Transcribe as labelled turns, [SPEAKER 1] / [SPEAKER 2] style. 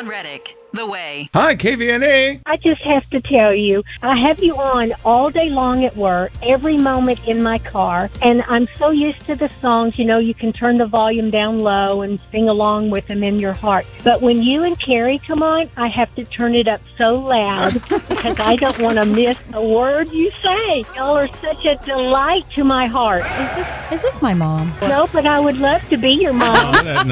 [SPEAKER 1] Reddick, The Way.
[SPEAKER 2] Hi, KVNA.
[SPEAKER 3] I just have to tell you, I have you on all day long at work, every moment in my car, and I'm so used to the songs, you can turn the volume down low and sing along with them in your heart. But when you and Carrie come on, I have to turn it up so loud because I don't want to miss a word you say. Y'all are such a delight to my heart.
[SPEAKER 4] Is this my mom?
[SPEAKER 3] No, but I would love to be your mom.